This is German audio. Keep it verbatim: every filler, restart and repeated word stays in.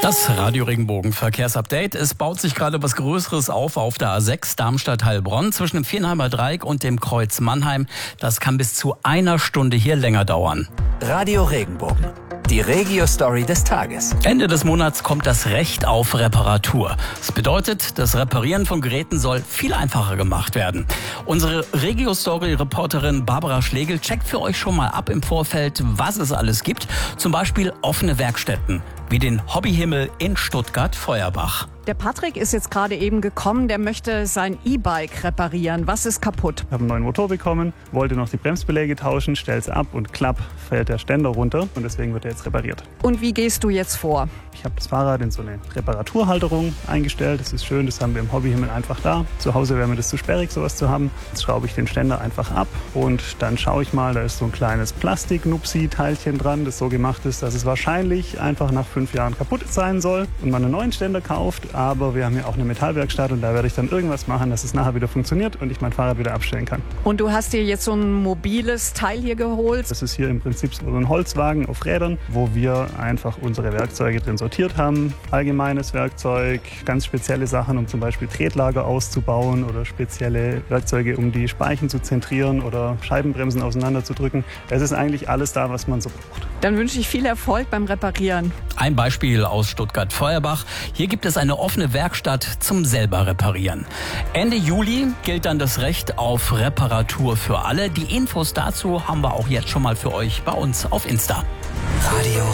Das Radio Regenbogen Verkehrsupdate. Es baut sich gerade was Größeres auf auf der A sechs Darmstadt-Heilbronn zwischen dem Vierenheimer Dreieck und dem Kreuz Mannheim. Das kann bis zu einer Stunde hier länger dauern. Radio Regenbogen. Die Regio-Story des Tages. Ende des Monats kommt das Recht auf Reparatur. Das bedeutet, das Reparieren von Geräten soll viel einfacher gemacht werden. Unsere Regio-Story-Reporterin Barbara Schlegel checkt für euch schon mal ab im Vorfeld, was es alles gibt. Zum Beispiel offene Werkstätten, wie den Hobbyhimmel in Stuttgart-Feuerbach. Der Patrick ist jetzt gerade eben gekommen, der möchte sein E-Bike reparieren. Was ist kaputt? Ich habe einen neuen Motor bekommen, wollte noch die Bremsbeläge tauschen, stell's ab und klapp, fällt der Ständer runter und deswegen wird er jetzt repariert. Und wie gehst du jetzt vor? Ich habe das Fahrrad in so eine Reparaturhalterung eingestellt. Das ist schön, das haben wir im Hobbyhimmel einfach da. Zu Hause wäre mir das zu sperrig, sowas zu haben. Jetzt schraube ich den Ständer einfach ab und dann schaue ich mal, da ist so ein kleines Plastik-Nupsi-Teilchen dran, das so gemacht ist, dass es wahrscheinlich einfach nach fünf Jahren kaputt sein soll und man einen neuen Ständer kauft. Aber wir haben ja auch eine Metallwerkstatt und da werde ich dann irgendwas machen, dass es nachher wieder funktioniert und ich mein Fahrrad wieder abstellen kann. Und du hast dir jetzt so ein mobiles Teil hier geholt? Das ist hier im Prinzip so ein Holzwagen auf Rädern, wo wir einfach unsere Werkzeuge drin sortiert haben. Allgemeines Werkzeug, ganz spezielle Sachen, um zum Beispiel Tretlager auszubauen oder spezielle Werkzeuge, um die Speichen zu zentrieren oder Scheibenbremsen auseinanderzudrücken. Es ist eigentlich alles da, was man so braucht. Dann wünsche ich viel Erfolg beim Reparieren. Ein Beispiel aus Stuttgart-Feuerbach. Hier gibt es eine offene Werkstatt zum selber Reparieren. Ende Juli gilt dann das Recht auf Reparatur für alle. Die Infos dazu haben wir auch jetzt schon mal für euch bei uns auf Insta. Radio